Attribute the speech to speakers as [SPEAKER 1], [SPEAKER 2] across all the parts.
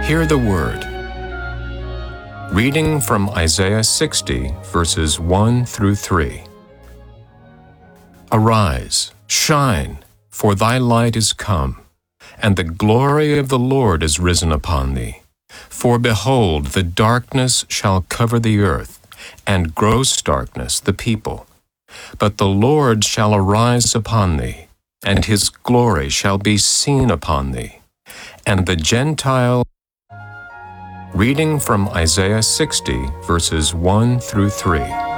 [SPEAKER 1] Hear the word. Reading from Isaiah 60, verses 1 through 3. Arise, shine, for thy light is come, and the glory of the Lord is risen upon thee. For behold, the darkness shall cover the earth, and gross darkness the people. But the Lord shall arise upon thee, and his glory shall be seen upon thee. And the Gentile. Reading from Isaiah 60, verses 1 through 3.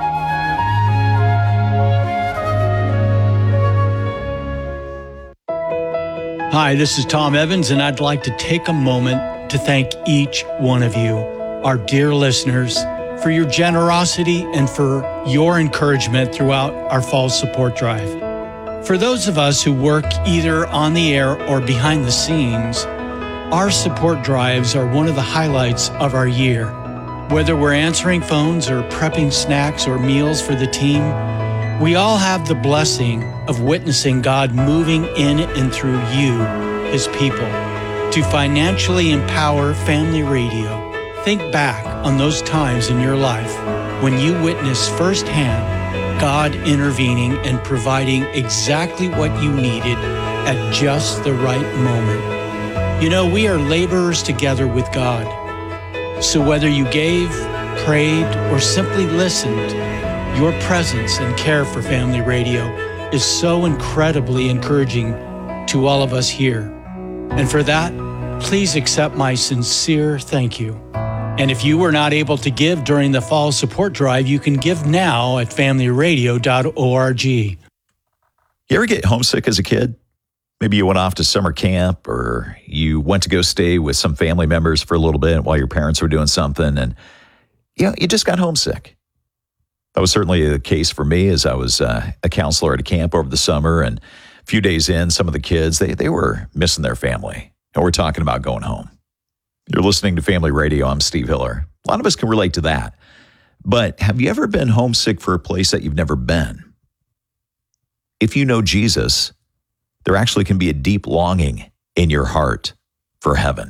[SPEAKER 2] Hi, this is Tom Evans, and I'd like to take a moment to thank each one of you, our dear listeners, for your generosity and for your encouragement throughout our fall support drive. For those of us who work either on the air or behind the scenes, our support drives are one of the highlights of our year. Whether we're answering phones or prepping snacks or meals for the team, we all have the blessing of witnessing God moving in and through you, His people, to financially empower Family Radio. Think back on those times in your life when you witnessed firsthand God intervening and providing exactly what you needed at just the right moment. You know, we are laborers together with God. So whether you gave, prayed, or simply listened, your presence and care for Family Radio is so incredibly encouraging to all of us here. And for that, please accept my sincere thank you. And if you were not able to give during the fall support drive, you can give now at familyradio.org.
[SPEAKER 3] You ever get homesick as a kid? Maybe you went off to summer camp, or you went to go stay with some family members for a little bit while your parents were doing something, and you just got homesick. That was certainly the case for me, as I was a counselor at a camp over the summer, and a few days in, some of the kids, they were missing their family, and we're talking about going home. You're listening to Family Radio. I'm Steve Hiller. A lot of us can relate to that. But have you ever been homesick for a place that you've never been? If you know Jesus, there actually can be a deep longing in your heart for heaven.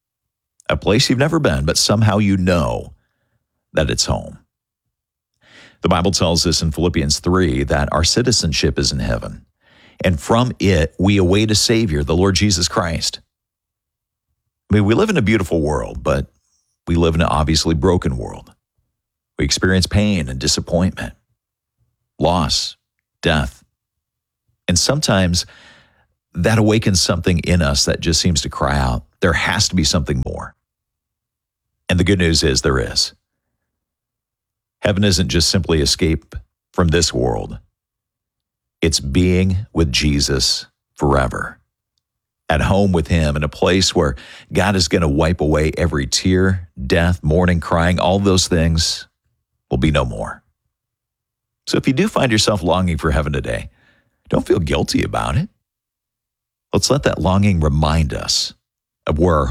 [SPEAKER 3] A place you've never been, but somehow you know that it's home. The Bible tells us in Philippians 3 that our citizenship is in heaven, and from it we await a Savior, the Lord Jesus Christ. I mean, we live in a beautiful world, but we live in an obviously broken world. We experience pain and disappointment, loss, death. And sometimes that awakens something in us that just seems to cry out, there has to be something more. And the good news is there is. Heaven isn't just simply escape from this world. It's being with Jesus forever. At home with Him, in a place where God is going to wipe away every tear, death, mourning, crying, all those things will be no more. So if you do find yourself longing for heaven today, don't feel guilty about it. Let's let that longing remind us of where our